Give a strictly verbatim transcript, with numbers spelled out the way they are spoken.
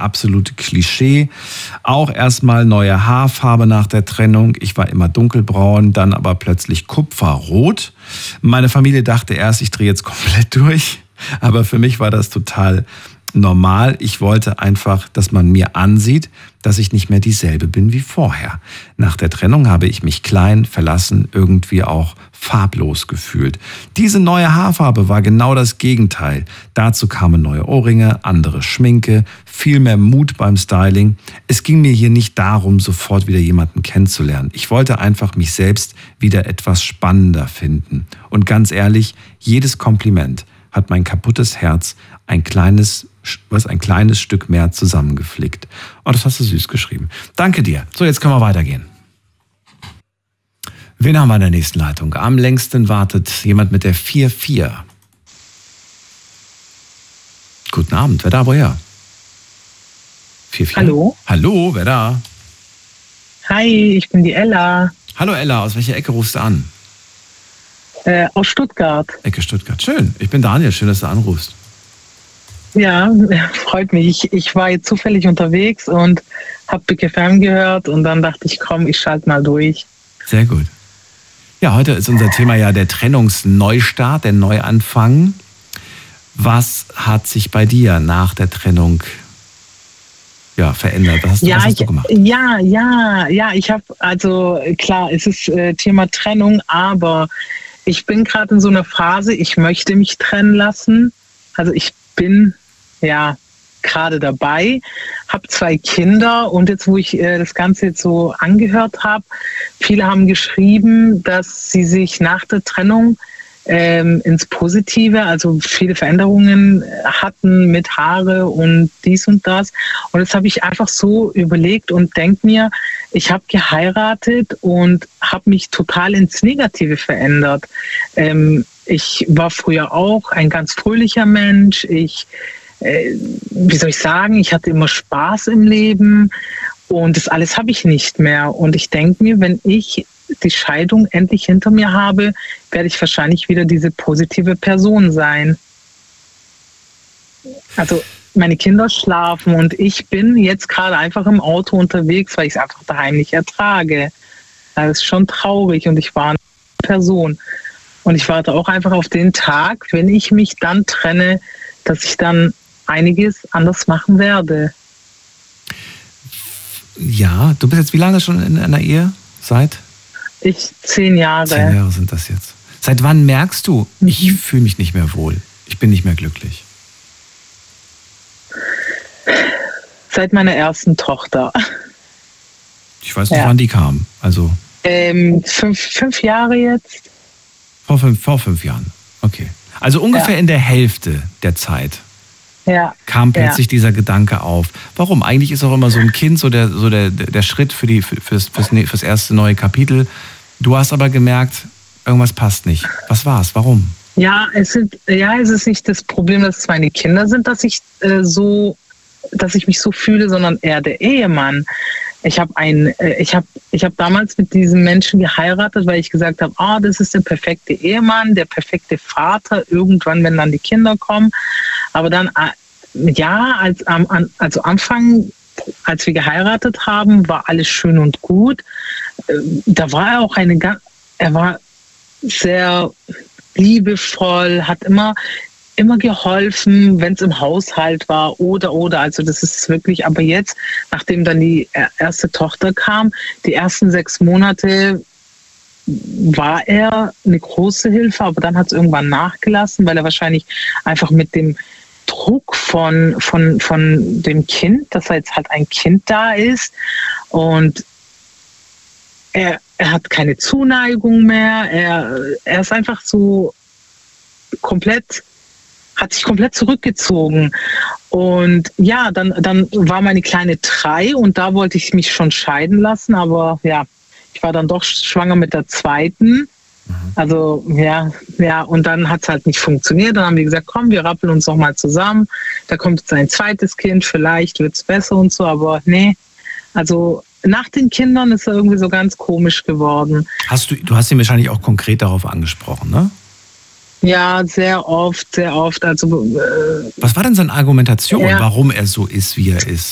absolute Klischee. Auch erstmal neue Haarfarbe nach der Trennung. Ich war immer dunkelbraun, dann aber plötzlich kupferrot. Meine Familie dachte erst, ich drehe jetzt komplett durch. Aber für mich war das total normal. Ich wollte einfach, dass man mir ansieht, dass ich nicht mehr dieselbe bin wie vorher. Nach der Trennung habe ich mich klein, verlassen, irgendwie auch farblos gefühlt. Diese neue Haarfarbe war genau das Gegenteil. Dazu kamen neue Ohrringe, andere Schminke, viel mehr Mut beim Styling. Es ging mir hier nicht darum, sofort wieder jemanden kennenzulernen. Ich wollte einfach mich selbst wieder etwas spannender finden. Und ganz ehrlich, jedes Kompliment hat mein kaputtes Herz ein kleines, was ein kleines Stück mehr zusammengeflickt. Oh, das hast du süß geschrieben. Danke dir. So, jetzt können wir weitergehen. Wen haben wir in der nächsten Leitung? Am längsten wartet jemand mit der vier vier. Guten Abend, wer da, woher? vier vier. Hallo? Hallo, wer da? Hi, ich bin die Ella. Hallo Ella, aus welcher Ecke rufst du an? Äh, aus Stuttgart. Ecke Stuttgart. Schön. Ich bin Daniel. Schön, dass du anrufst. Ja, freut mich. Ich, ich war jetzt zufällig unterwegs und habe Big F M gehört und dann dachte ich, komm, ich schalte mal durch. Sehr gut. Ja, heute ist unser Thema ja der Trennungsneustart, der Neuanfang. Was hat sich bei dir nach der Trennung ja, verändert? Was hast du, ja, was hast du gemacht? Ich, ja, ja, ja. Ich habe, also klar, es ist äh, Thema Trennung, aber ich bin gerade in so einer Phase, ich möchte mich trennen lassen. Also ich bin ja gerade dabei, habe zwei Kinder und jetzt, wo ich äh, das Ganze jetzt so angehört habe, viele haben geschrieben, dass sie sich nach der Trennung ähm, ins Positive, also viele Veränderungen hatten mit Haare und dies und das. Und das habe ich einfach so überlegt und denke mir, ich habe geheiratet und habe mich total ins Negative verändert. Ähm, ich war früher auch ein ganz fröhlicher Mensch. Ich äh, wie soll ich sagen, ich hatte immer Spaß im Leben und das alles habe ich nicht mehr. Und ich denke mir, wenn ich die Scheidung endlich hinter mir habe, werde ich wahrscheinlich wieder diese positive Person sein. Also meine Kinder schlafen und ich bin jetzt gerade einfach im Auto unterwegs, weil ich es einfach daheim nicht ertrage. Das ist schon traurig und ich war eine Person. Und ich warte auch einfach auf den Tag, wenn ich mich dann trenne, dass ich dann einiges anders machen werde. Ja, du bist jetzt wie lange schon in einer Ehe? Seit? Ich zehn Jahre. Zehn Jahre sind das jetzt. Seit wann merkst du, ich fühle mich nicht mehr wohl, ich bin nicht mehr glücklich? Seit meiner ersten Tochter. Ich weiß nicht, ja. wann die kam. Also ähm, fünf, fünf Jahre jetzt. Vor fünf, vor fünf Jahren. Okay. Also ungefähr ja. in der Hälfte der Zeit ja. kam plötzlich ja. dieser Gedanke auf. Warum? Eigentlich ist auch immer so ein Kind so der, so der, der Schritt für die, für, fürs, fürs, fürs erste neue Kapitel. Du hast aber gemerkt, irgendwas passt nicht. Was war's? Warum? Ja, es sind, ja, es ist nicht das Problem, dass es meine Kinder sind, dass ich äh, so, dass ich mich so fühle, sondern eher der Ehemann. Ich habe ein, ich habe, ich habe damals mit diesem Menschen geheiratet, weil ich gesagt habe, ah, das ist der perfekte Ehemann, der perfekte Vater. Irgendwann, wenn dann die Kinder kommen, aber dann, ja, als also Anfang, als wir geheiratet haben, war alles schön und gut. Da war er auch eine, er war sehr liebevoll, hat immer immer geholfen, wenn es im Haushalt war oder, oder. Also das ist wirklich, aber jetzt, nachdem dann die erste Tochter kam, die ersten sechs Monate war er eine große Hilfe, aber dann hat es irgendwann nachgelassen, weil er wahrscheinlich einfach mit dem Druck von, von, von dem Kind, dass er jetzt halt ein Kind da ist und er, er hat keine Zuneigung mehr, er, er ist einfach so komplett hat sich komplett zurückgezogen. Und ja, dann, dann war meine Kleine drei und da wollte ich mich schon scheiden lassen, aber ja, ich war dann doch schwanger mit der zweiten. Mhm. Also ja, ja, und dann hat es halt nicht funktioniert. Dann haben wir gesagt, komm, wir rappeln uns noch mal zusammen. Da kommt jetzt ein zweites Kind, vielleicht wird es besser und so, aber nee. Also nach den Kindern ist er irgendwie so ganz komisch geworden. Hast du, du hast ihn wahrscheinlich auch konkret darauf angesprochen, ne? Ja, sehr oft, sehr oft. Also, äh, was war denn seine Argumentation, ja. warum er so ist, wie er ist?